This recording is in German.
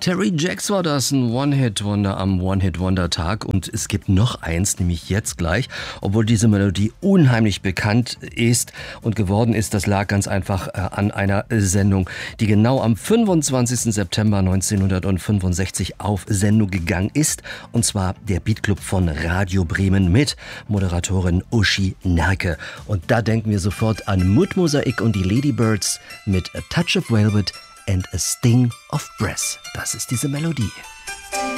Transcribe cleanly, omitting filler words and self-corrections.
Terry Jacks war das, ein One-Hit-Wonder am One-Hit-Wonder-Tag. Und es gibt noch eins, nämlich jetzt gleich. Obwohl diese Melodie unheimlich bekannt ist und geworden ist, das lag ganz einfach an einer Sendung, die genau am 25. September 1965 auf Sendung gegangen ist. Und zwar der Beatclub von Radio Bremen mit Moderatorin Uschi Nerke. Und da denken wir sofort an Mood Mosaik und die Ladybirds mit A Touch of Velvet and a Sting of Brass. Das ist diese Melodie.